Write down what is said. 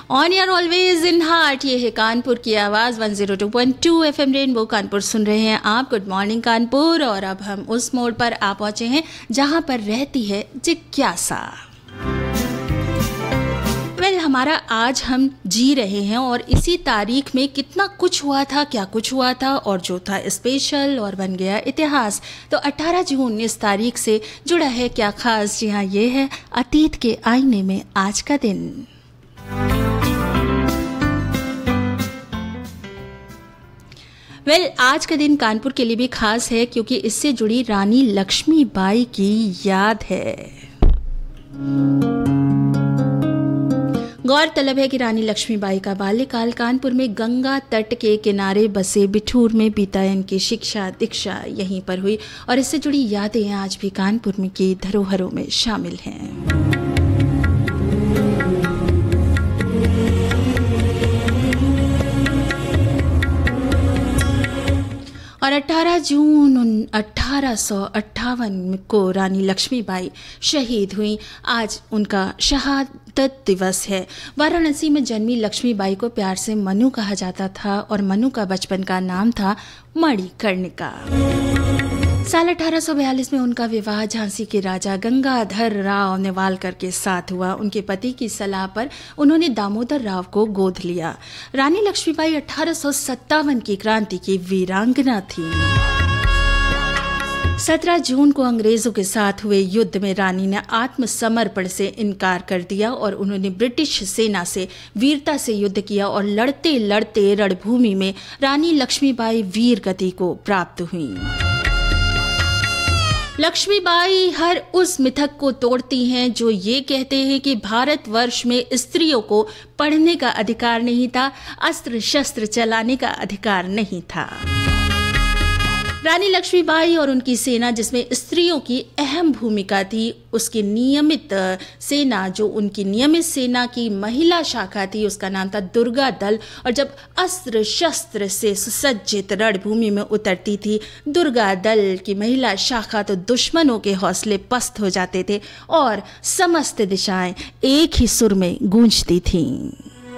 On your always in heart, ये है कानपुर की आवाज़ 102.2 FM रेनबो कानपुर सुन रहे हैं आप। Good morning Kanpur. और अब हम उस मोड़ पर आ पहुँचे हैं जहाँ पर रहती है जिज्ञासा। हमारा आज हम जी रहे हैं और इसी तारीख में कितना कुछ हुआ था, क्या कुछ हुआ था और जो था स्पेशल और बन गया इतिहास। तो 18 जून इस तारीख से जुड़ा है क्या खास। जी हाँ, ये है अतीत के आईने में आज का दिन। आज का दिन कानपुर के लिए भी खास है क्योंकि इससे जुड़ी रानी लक्ष्मीबाई की याद है। गौरतलब है कि रानी लक्ष्मीबाई का बाल्यकाल कानपुर में गंगा तट के किनारे बसे बिठूर में बीता। इनकी शिक्षा दीक्षा यहीं पर हुई और इससे जुड़ी यादें आज भी कानपुर में की धरोहरों में शामिल हैं। और 18 जून 1858 को रानी लक्ष्मीबाई शहीद हुई। आज उनका शहादत दिवस है। वाराणसी में जन्मी लक्ष्मीबाई को प्यार से मनु कहा जाता था और मनु का बचपन का नाम था मणिकर्णिका। साल 1842 में उनका विवाह झांसी के राजा गंगाधर राव नेवालकर के साथ हुआ। उनके पति की सलाह पर उन्होंने दामोदर राव को गोद लिया। रानी लक्ष्मीबाई 1857 की क्रांति की वीरांगना थी। 17 जून को अंग्रेजों के साथ हुए युद्ध में रानी ने आत्मसमर्पण से इनकार कर दिया और उन्होंने ब्रिटिश सेना से वीरता से युद्ध किया और लड़ते लड़ते रणभूमि में रानी लक्ष्मीबाई वीर गति को प्राप्त हुई। लक्ष्मीबाई हर उस मिथक को तोड़ती हैं जो ये कहते हैं कि भारतवर्ष में स्त्रियों को पढ़ने का अधिकार नहीं था, अस्त्र शस्त्र चलाने का अधिकार नहीं था। रानी लक्ष्मीबाई और उनकी सेना जिसमें स्त्रियों की अहम भूमिका थी, उसकी नियमित सेना, जो उनकी नियमित सेना की महिला शाखा थी, उसका नाम था दुर्गा दल। और जब अस्त्र शस्त्र से सुसज्जित रणभूमि में उतरती थी दुर्गा दल की महिला शाखा, तो दुश्मनों के हौसले पस्त हो जाते थे और समस्त दिशाएं एक ही सुर में गूंजती थीं।